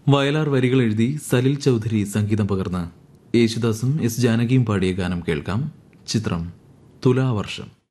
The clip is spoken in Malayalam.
വയലാർ വരികൾ എഴുതി സലിൽ ചൌധരി സംഗീതം പകർന്ന് യേശുദാസും എസ് ജാനകിയും പാടിയ ഗാനം കേൾക്കാം. ചിത്രം തുലാവർഷം.